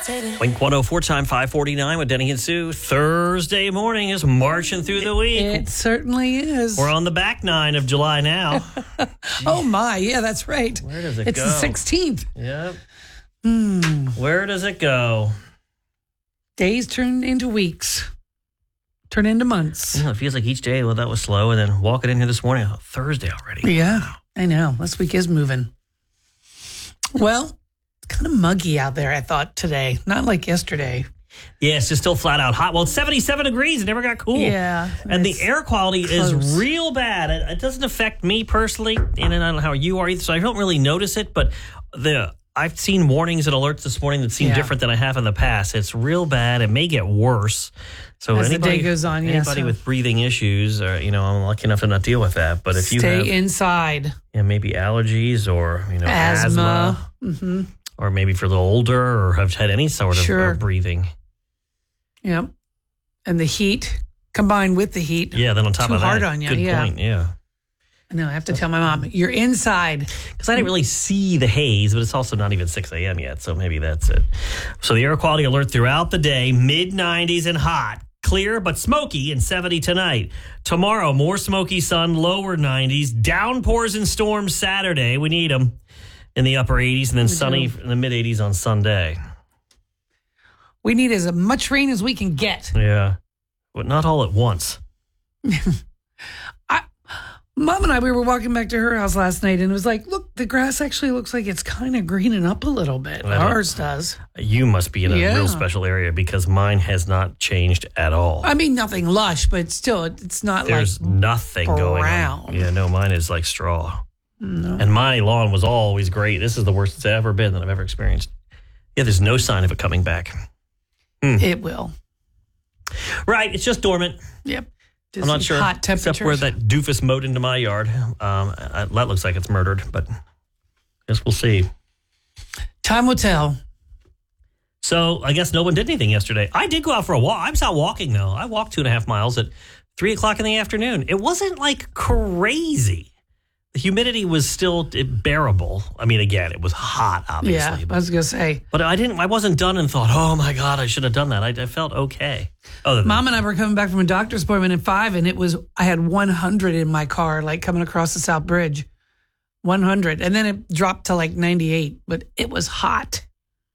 Wink 104 time 549 with Denny and Sue. Thursday morning is marching through the week. It certainly is. We're on the back nine of July now. Oh, my. Yeah, that's right. Where does it it's go? It's the 16th. Yep. Where does it go? Days turn into weeks. Turn into months. It feels like each day, well, that was slow. And then walking in here this morning, Thursday already. Yeah, I know. This week is moving. Well, it's kind of muggy out there, I thought, today. Not like yesterday. Yeah, it's just still flat out hot. Well, it's 77 degrees. It never got cool. Yeah. And the air quality close. is real bad. It doesn't affect me personally, and I don't know how you are either, so I don't really notice it. But I've seen warnings and alerts this morning that seem different than I have in the past. It's real bad. It may get worse. So as the day goes on, anybody with breathing issues, or I'm lucky enough to not deal with that. But if you have inside, maybe allergies or asthma, or maybe if you're a little older or have had any sort of breathing. Yep, and the heat combined with the heat. Yeah, then on top of that, hard on you. Good point. Yeah. I know. I have to tell my mom, you're inside. Because I didn't really see the haze, but it's also not even 6 a.m. yet, so maybe that's it. So the air quality alert throughout the day, mid-90s and hot. Clear but smoky and 70 tonight. Tomorrow, more smoky sun, lower 90s. Downpours and storms Saturday. We need them in the upper 80s, and then sunny in the mid-80s on Sunday. We need as much rain as we can get. Yeah, but not all at once. Mom and I, we were walking back to her house last night, and it was like, look, the grass actually looks like it's kind of greening up a little bit. Ours does. You must be in a real special area because mine has not changed at all. I mean, nothing lush, but still, it's not There's nothing going on. Yeah, no, mine is like straw. No. And my lawn was always great. This is the worst it's ever been that I've ever experienced. Yeah, there's no sign of it coming back. It will. Right, it's just dormant. Yep. I'm not sure, hot temperatures. except where that doofus mowed into my yard. That looks like it's murdered, but I guess we'll see. Time will tell. So I guess no one did anything yesterday. I did go out for a walk. I was out walking, though. I walked 2.5 miles at 3 o'clock in the afternoon. It wasn't like crazy. The humidity was still bearable. I mean, again, it was hot, obviously. Yeah, I was going to say. But I wasn't done and thought, oh, my God, I should have done that. I felt okay. Mom and I were coming back from a doctor's appointment at 5, and I had 100 in my car, like coming across the South Bridge. 100. And then it dropped to like 98, but it was hot.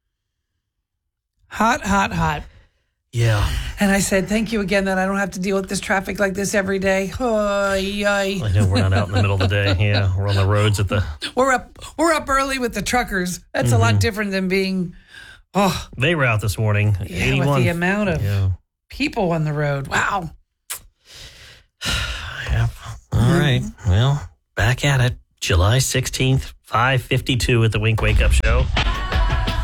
Hot, hot, hot. Yeah. And I said, thank you again that I don't have to deal with this traffic like this every day. Oy, oy. I know we're not out in the middle of the day. Yeah, we're on the roads at the... We're up early with the truckers. That's a lot different than being... Oh, they were out this morning. Yeah, 81. with the amount of people on the road. Wow. Yep. All right. Well, back at it. July 16th, 5:52 at the Wink Wake Up Show.